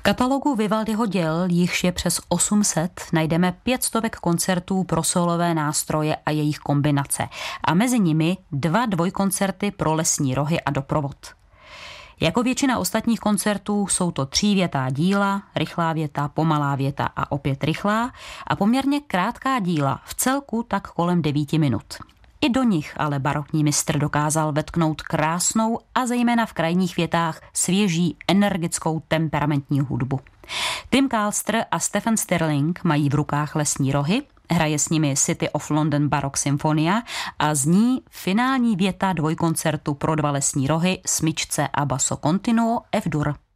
katalogu Vivaldiho děl, jichž je přes 800, najdeme 500 koncertů pro solové nástroje a jejich kombinace a mezi nimi 2 dvojkoncerty pro lesní rohy a doprovod. Jako většina ostatních koncertů jsou to 3větá díla, rychlá věta, pomalá věta a opět rychlá a poměrně krátká díla, v celku tak kolem 9 minut. I do nich ale barokní mistr dokázal vetknout krásnou a zejména v krajních větách svěží, energickou, temperamentní hudbu. Tim Kalster a Stephen Stirling mají v rukách lesní rohy, hraje s nimi City of London Baroque Symphonia a zní finální věta dvojkoncertu pro 2 lesní rohy, smyčce a basso continuo F-dur.